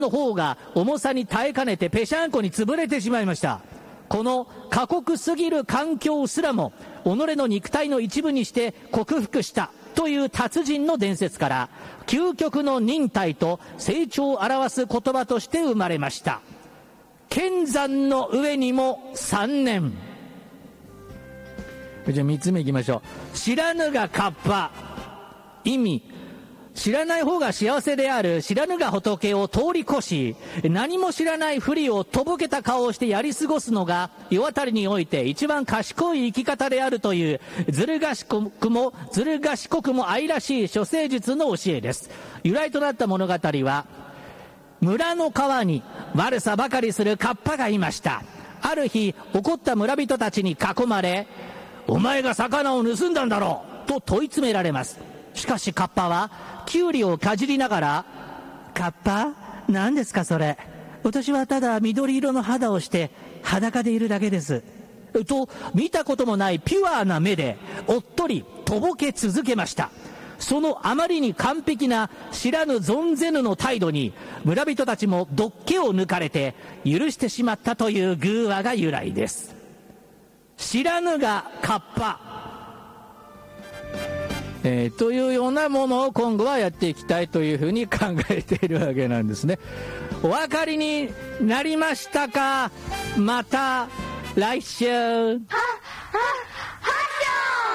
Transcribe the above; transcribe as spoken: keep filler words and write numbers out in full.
の方が重さに耐えかねてぺしゃんこに潰れてしまいました。この過酷すぎる環境すらも己の肉体の一部にして克服したという達人の伝説から、究極の忍耐と成長を表す言葉として生まれました。剣山の上にもさんねん。じゃあみっつめいきましょう。知らぬがカッパ。意味、知らない方が幸せである知らぬが仏を通り越し、何も知らないふりをとぼけた顔をしてやり過ごすのが世渡りにおいて一番賢い生き方であるという、ずる賢くもずる賢くも愛らしい処世術の教えです。由来となった物語は、村の川に悪さばかりするカッパがいました。ある日怒った村人たちに囲まれ、お前が魚を盗んだんだろうと問い詰められます。しかしカッパはキュウリをかじりながら、カッパ、何ですかそれ、私はただ緑色の肌をして裸でいるだけですと、見たこともないピュアな目でおっとりとぼけ続けました。そのあまりに完璧な知らぬ存ぜぬの態度に村人たちもどっけを抜かれて許してしまったという寓話が由来です。知らぬがカッパ、えー、というようなものを今後はやっていきたいというふうに考えているわけなんですね。お分かりになりましたか？また来週。